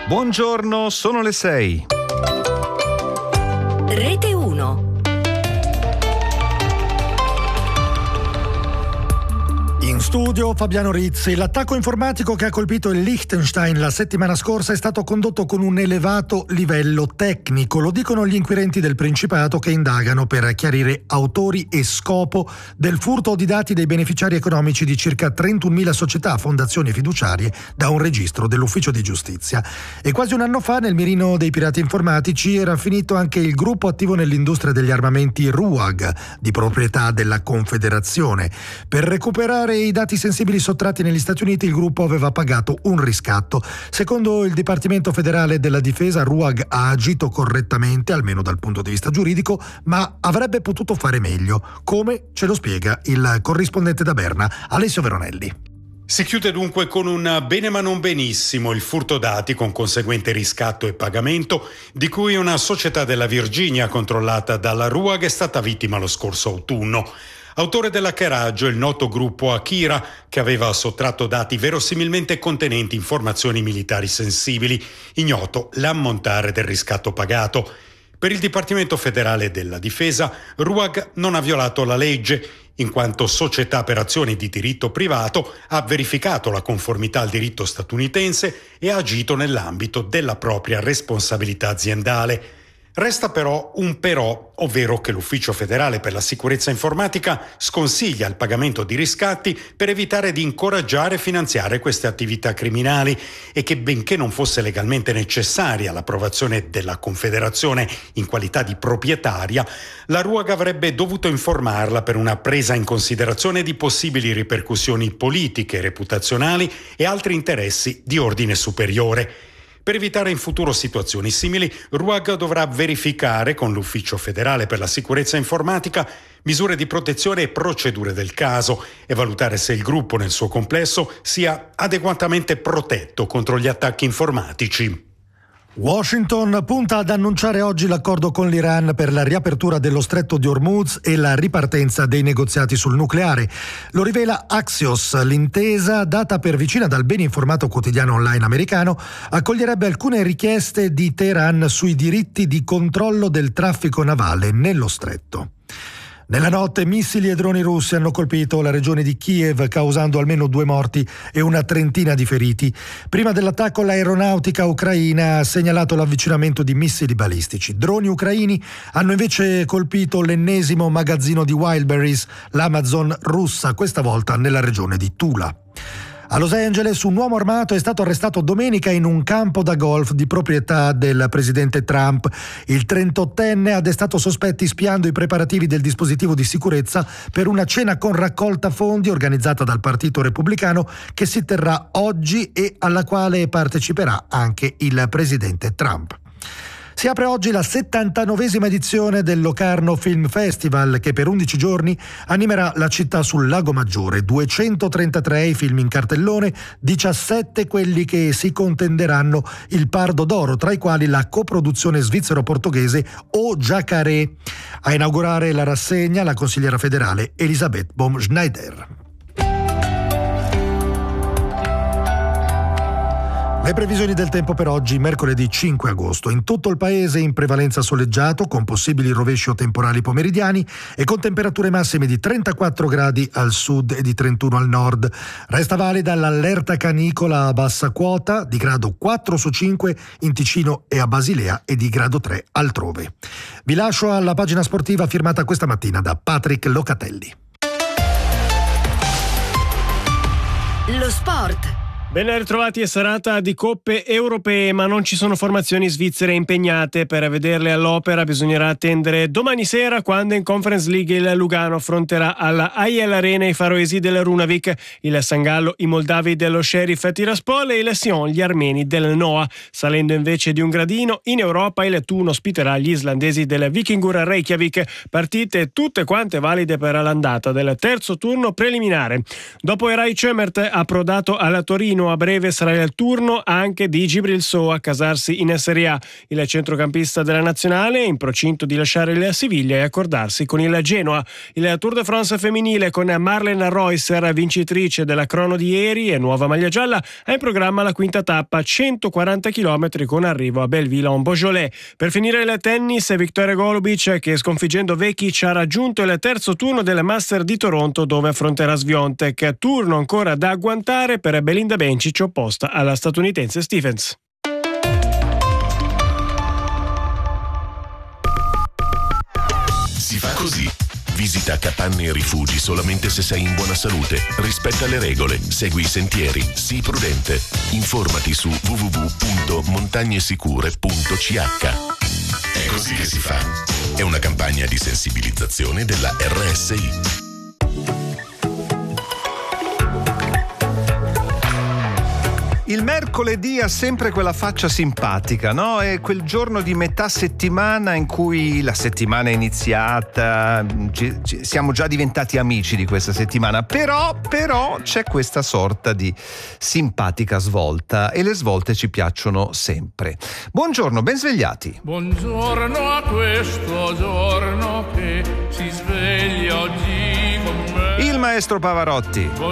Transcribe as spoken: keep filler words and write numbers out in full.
Buongiorno, sono le sei. Rete uno. In studio Fabiano Rizzi. L'attacco informatico che ha colpito il Liechtenstein la settimana scorsa è stato condotto con un elevato livello tecnico. Lo dicono gli inquirenti del Principato che indagano per chiarire autori e scopo del furto di dati dei beneficiari economici di circa trentunomila società, fondazioni e fiduciarie da un registro dell'Ufficio di Giustizia. E quasi un anno fa nel mirino dei pirati informatici era finito anche il gruppo attivo nell'industria degli armamenti RUAG, di proprietà della Confederazione. Per recuperare i dati sensibili sottratti negli Stati Uniti, il gruppo aveva pagato un riscatto. Secondo il Dipartimento Federale della Difesa, RUAG ha agito correttamente, almeno dal punto di vista giuridico, ma avrebbe potuto fare meglio. Come? Ce lo spiega il corrispondente da Berna, Alessio Veronelli. Si chiude dunque con un bene ma non benissimo il furto dati con conseguente riscatto e pagamento di cui una società della Virginia controllata dalla RUAG è stata vittima lo scorso autunno. Autore dell'hackeraggio il noto gruppo Akira, che aveva sottratto dati verosimilmente contenenti informazioni militari sensibili, ignoto l'ammontare del riscatto pagato. Per il Dipartimento Federale della Difesa, RUAG non ha violato la legge, in quanto società per azioni di diritto privato ha verificato la conformità al diritto statunitense e ha agito nell'ambito della propria responsabilità aziendale. Resta però un però, ovvero che l'Ufficio Federale per la Sicurezza Informatica sconsiglia il pagamento di riscatti per evitare di incoraggiare e finanziare queste attività criminali e che, benché non fosse legalmente necessaria l'approvazione della Confederazione in qualità di proprietaria, la RUAG avrebbe dovuto informarla per una presa in considerazione di possibili ripercussioni politiche, reputazionali e altri interessi di ordine superiore. Per evitare in futuro situazioni simili, RUAG dovrà verificare con l'Ufficio Federale per la Sicurezza Informatica misure di protezione e procedure del caso e valutare se il gruppo nel suo complesso sia adeguatamente protetto contro gli attacchi informatici. Washington punta ad annunciare oggi l'accordo con l'Iran per la riapertura dello stretto di Hormuz e la ripartenza dei negoziati sul nucleare. Lo rivela Axios. L'intesa, data per vicina dal ben informato quotidiano online americano, accoglierebbe alcune richieste di Teheran sui diritti di controllo del traffico navale nello stretto. Nella notte missili e droni russi hanno colpito la regione di Kiev, causando almeno due morti e una trentina di feriti. Prima dell'attacco l'aeronautica ucraina ha segnalato l'avvicinamento di missili balistici. Droni ucraini hanno invece colpito l'ennesimo magazzino di Wildberries, l'Amazon russa, questa volta nella regione di Tula. A Los Angeles un uomo armato è stato arrestato domenica in un campo da golf di proprietà del presidente Trump. Il trentottenne ha destato sospetti spiando i preparativi del dispositivo di sicurezza per una cena con raccolta fondi organizzata dal Partito Repubblicano che si terrà oggi e alla quale parteciperà anche il presidente Trump. Si apre oggi la settantanovesima edizione del Locarno Film Festival che per undici giorni animerà la città sul Lago Maggiore. duecentotrentatré i film in cartellone, diciassette quelli che si contenderanno il Pardo d'Oro, tra i quali la coproduzione svizzero-portoghese O Jacaré. A inaugurare la rassegna la consigliera federale Elisabeth Baum-Schneider. Le previsioni del tempo per oggi, mercoledì cinque agosto. In tutto il paese in prevalenza soleggiato, con possibili rovesci o temporali pomeridiani e con temperature massime di trentaquattro gradi al sud e di trentuno al nord. Resta valida l'allerta canicola a bassa quota di grado quattro su cinque in Ticino e a Basilea e di grado tre altrove. Vi lascio alla pagina sportiva firmata questa mattina da Patrick Locatelli. Lo sport. Ben ritrovati a serata di coppe europee, ma non ci sono formazioni svizzere impegnate. Per vederle all'opera bisognerà attendere domani sera, quando in Conference League il Lugano affronterà alla A I L Arena i faroesi del Runavik, il San Gallo i moldavi dello Sheriff Tiraspol e il Sion gli armeni del Noah. Salendo invece di un gradino, in Europa il Thun ospiterà gli islandesi del Vikingur Reykjavik, partite tutte quante valide per l'andata del terzo turno preliminare. Dopo Eray Chömert approdato alla Torino Torino. A breve sarà il turno anche di Djibril Sow a casarsi in Serie A. Il centrocampista della nazionale è in procinto di lasciare il Siviglia e accordarsi con il Genoa. Il Tour de France femminile con Marlene Reusser, vincitrice della crono di ieri e nuova maglia gialla, ha in programma la quinta tappa, centoquaranta chilometri con arrivo a Belleville-en-Beaujolais. Per finire il tennis, Viktoria Golubic, che sconfiggendo Vekic ha raggiunto il terzo turno del Master di Toronto, dove affronterà Swiatek. Turno ancora da agguantare per Belinda Bencic, opposta alla statunitense Stephens. Si fa così. Visita capanne e rifugi solamente se sei in buona salute. Rispetta le regole, segui i sentieri, sii prudente. Informati su w w w punto montagne-sicure punto c h. È così che si fa. È una campagna di sensibilizzazione della R S I. Il mercoledì ha sempre quella faccia simpatica, no? È quel giorno di metà settimana in cui la settimana è iniziata, ci, ci, siamo già diventati amici di questa settimana, però, però c'è questa sorta di simpatica svolta e le svolte ci piacciono sempre. Buongiorno, ben svegliati. Buongiorno a questo giorno che si sveglia oggi con me. Il maestro Pavarotti.